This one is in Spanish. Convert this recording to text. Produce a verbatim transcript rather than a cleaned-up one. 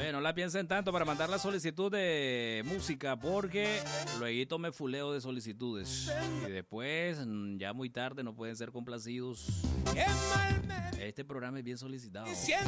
Oye, no la piensen tanto para mandar la solicitud de música porque luego me fuleo de solicitudes y después ya muy tarde no pueden ser complacidos. Este programa es bien solicitado.